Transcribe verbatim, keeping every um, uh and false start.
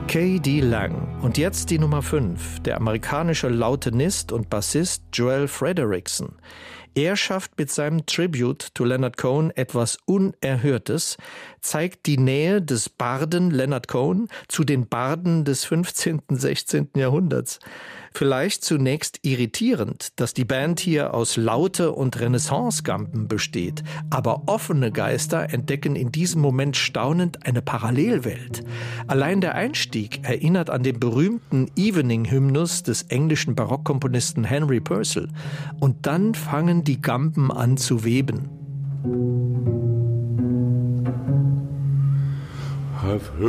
K D Lang. Und jetzt die Nummer fünf, der amerikanische Lautenist und Bassist Joel Frederickson. Er schafft mit seinem Tribute to Leonard Cohen etwas Unerhörtes, zeigt die Nähe des Barden Leonard Cohen zu den Barden des fünfzehnten, sechzehnten Jahrhunderts. Vielleicht zunächst irritierend, dass die Band hier aus Laute- und Renaissance-Gampen besteht, aber offene Geister entdecken in diesem Moment staunend eine Parallelwelt. Allein der Einstieg erinnert an den berühmten Evening-Hymnus des englischen Barockkomponisten Henry Purcell. Und dann fangen die Gampen an zu weben. I've heard